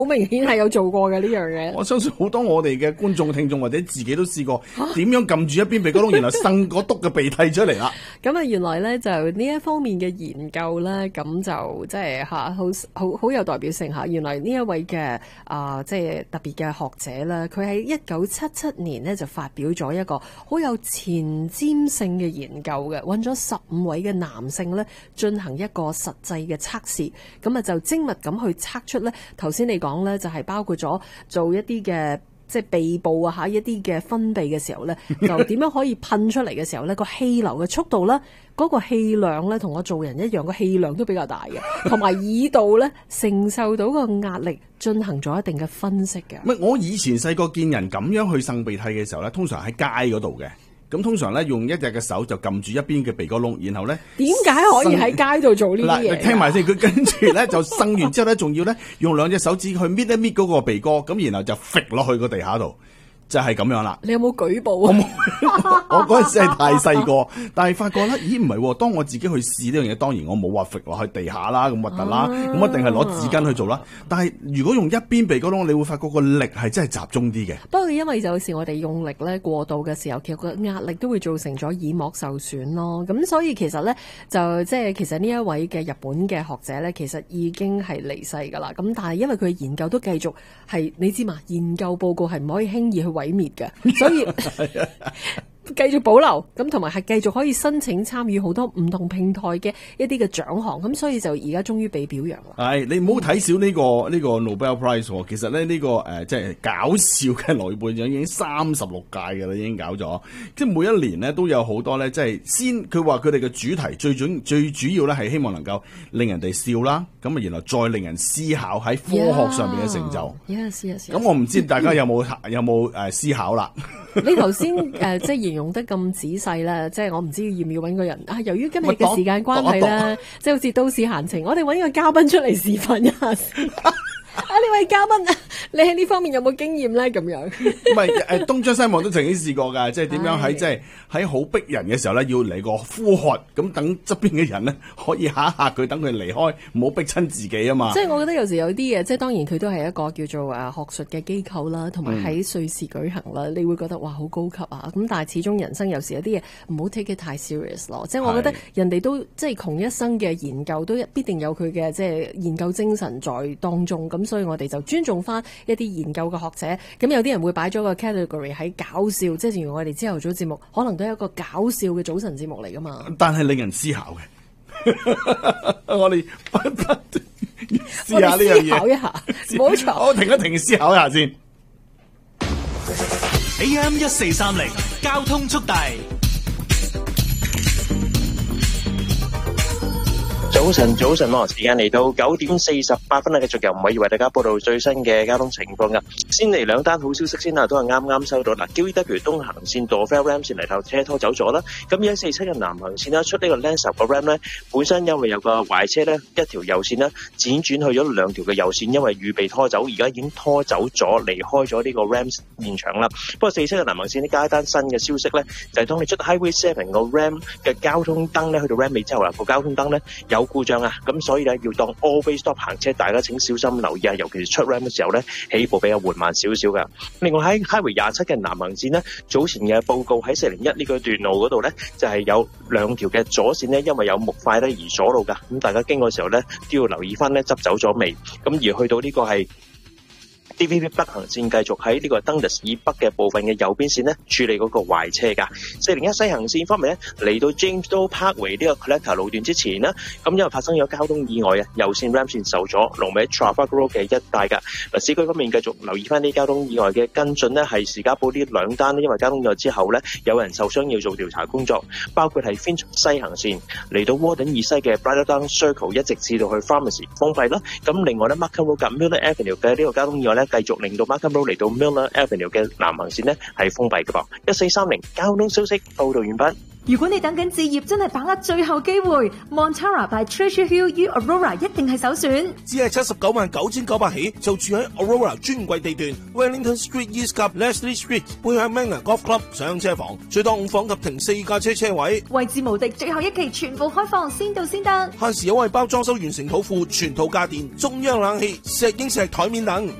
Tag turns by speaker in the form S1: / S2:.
S1: 好明顯係有做過嘅呢樣嘢。
S2: 我相信好多我哋嘅觀眾聽眾或者自己都試過點樣撳住一邊鼻哥窿，然後擤個篤嘅鼻涕出嚟啦。
S1: 咁啊，原來咧就呢一方面嘅研究咧，咁就即係好有代表性嚇。原來呢一位嘅即係特別嘅學者咧，佢喺1977年咧就發表咗一個好有前瞻性嘅研究嘅，揾咗15位嘅男性咧進行一個實際嘅測試，咁啊就精密咁去測出咧頭先你講咧就係包括咗做一啲嘅。即係鼻部啊，一啲嘅分泌嘅時候咧，就點樣可以噴出嚟嘅時候咧，個氣流嘅速度啦，嗰個氣量咧，同我做人一樣，個氣量都比較大嘅，同埋耳道咧承受到個壓力，進行咗一定嘅分析嘅。
S2: 唔係，我以前細個見人咁樣去擤鼻涕嘅時候咧，通常喺街嗰度嘅。咁通常咧用一隻嘅手就撳住一邊嘅鼻哥窿，然後咧
S1: 點解可以喺街度做呢啲嘢？
S2: 嗱，聽埋先，佢跟住咧就擤完之後咧，仲要咧用兩隻手指去搣一搣嗰個鼻哥，咁然後就揈落去個地下度。就係咁樣啦。
S1: 你有冇舉報啊？
S2: 我嗰陣時係太細個，但係發覺咧，咦唔係喎，當我自己去試呢樣嘢，當然我冇話揈落去地下啦，咁核突啦，咁一定係攞紙巾去做啦。但係如果用一邊鼻哥窿，你會發覺個力係真係集中啲嘅。
S1: 不過因為有時我哋用力咧過度嘅時候，其實個壓力都會造成咗耳膜受損咯。咁所以其實咧就即係其實呢一位嘅日本嘅學者咧，其實已經係離世㗎啦。咁但係因為佢嘅研究都繼續係你知嘛，研究報告係唔可以輕易去毀滅嘅，所以繼續保留，咁同埋係繼續可以申請參與好多唔同平台嘅一啲嘅獎項，咁所以就而家終於被表揚啦。
S2: 係你唔好睇少呢個 Nobel Prize 喎，其實咧呢個即係搞笑嘅諾貝爾獎已經36屆㗎啦，已經搞咗，即係每一年咧都有好多咧，即係先佢話佢哋嘅主題最主要咧係希望能夠令人哋笑啦，咁啊然後再令人思考喺科學上面嘅成就。咁我唔知大家有冇思考啦？
S1: 你頭先即係形容得咁仔細啦，即係我唔知要唔要揾個人啊。由於今日嘅時間關係啦，即係好似都市閒情，我哋揾個嘉賓出嚟示範一下先。呢位嘉賓啊，你喺呢方面有冇經驗咧？咁樣
S2: 唔係東張西望都曾經試過㗎，即係點樣喺即係喺好逼人嘅時候咧，要嚟個呼喝，咁等側邊嘅人咧可以嚇一嚇佢，等佢離開，唔好逼親自己啊嘛。
S1: 即係我覺得有時有啲嘢，即係當然佢都係一個叫做學術嘅機構啦，同埋喺瑞士舉行啦，你會覺得哇好高級啊！咁但係始終人生有時有啲嘢唔好 take it 太 serious 咯。即係我覺得人哋都即係窮一生嘅研究都必定有佢嘅即係研究精神在當中咁。所以我哋就尊重翻一啲研究嘅學者，咁有啲人會擺咗個 category 喺搞笑，即係正如我哋朝頭早節目，可能都係一個搞笑嘅早晨節目嚟噶嘛。
S2: 但係令人思考嘅，我哋不斷試下呢樣嘢，
S1: 思考一下，冇錯。
S2: 好，停一停，思考一下先。
S3: AM 1430交通速遞。早晨喎，時間嚟到9點48分啦，繼續由吳偉為大家報道最新嘅交通情況噶。先嚟兩單好消息先啦，都係啱啱收到嗱。QEW 東行線到 Fair Ram 線嚟頭車拖走咗啦。咁而喺47嘅南行線啦，出呢個 Lane 10個 Ram 咧，本身因為有個壞車咧，一條右線啦，輾轉去咗兩條嘅右線，因為預備拖走，而家已經拖走咗，離開咗呢個 Ram 現場啦。不過47嘅南行線呢，加一單新嘅消息咧，就係當你出 Highway 7個 Ram 嘅交通燈咧，去到 Ram 尾之後啦，個交通燈咧有故障啊，咁所以咧要當 always stop 行車，大家請小心留意啊，尤其是出 Ram 嘅時候咧，起步比較緩慢少少噶。另外喺 Highway 27嘅南行線咧，早前嘅報告喺401呢個段路嗰度咧，就係有兩條嘅左線咧，因為有木塊咧而阻路噶，咁大家經過嘅時候咧都要留意翻咧執走咗未，咁而去到呢個係DVB 北行線繼續喺呢個 Dundas 以北嘅部分嘅右邊線呢處理嗰個壞車㗎。401西行線方面呢，嚟到 James Doe Parkway 呢個 Collector 路段之前呢，咁因為發生咗交通意外啊，右線 Ram 線受阻，龍尾 Trafalgar Road 嘅一帶㗎。嗱，市區方面繼續留意翻啲交通意外嘅跟進呢，係士嘉堡呢兩單呢，因為交通意外之後呢，有人受傷要做調查工作，包括係 Finch 西行線嚟到窩頓以西嘅 Brighterdown Circle 一直至到去 Pharmacy 封閉啦。咁另外呢 Markham Road 及 Miller Avenue 嘅呢個交通意外呢，繼續令到 Markham Road 嚟到 Miller Avenue 嘅南行線呢係封閉嘅噃。1430交通消息報道完畢。
S4: 如果你等緊置業，真係把握最後機會 ，Montara by Treasure Hill U Aurora 一定係首選。
S5: 只係799900起，就住喺 Aurora 專櫃地段 ，Wellington Street East 及 Leslie Street， 背向 Manor Golf Club 上車房，最多5房及停4架車位。
S4: 位置無敵，最後一期全部開放，先到先得。
S5: 限時優惠包裝修完成土庫、全套家電、中央冷氣、石英石台面等。